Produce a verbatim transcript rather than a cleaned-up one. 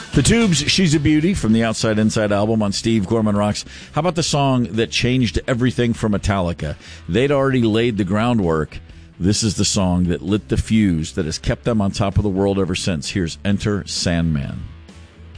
The Tubes, She's a Beauty from the Outside Inside album on Steve Gorman Rocks. How about the song that changed everything for Metallica? They'd already laid the groundwork. This is the song that lit the fuse that has kept them on top of the world ever since. Here's Enter Sandman.